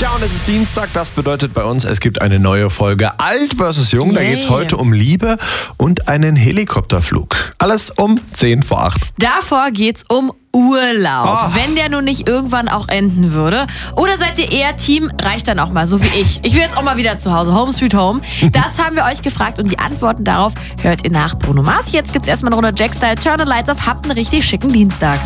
Ja, und es ist Dienstag, das bedeutet bei uns, es gibt eine neue Folge Alt vs. Jung. Da geht's heute um Liebe und einen Helikopterflug. Alles um 10 vor 8. Davor geht's um Urlaub. Wenn der nun nicht irgendwann auch enden würde. Oder seid ihr eher Team, reicht dann auch mal, so wie ich. Ich will jetzt auch mal wieder zu Hause. Home sweet home. Das haben wir euch gefragt und die Antworten darauf hört ihr nach Bruno Mars. Jetzt gibt's erstmal eine Runde Jack Style, Turn the Lights Off. Habt einen richtig schicken Dienstag.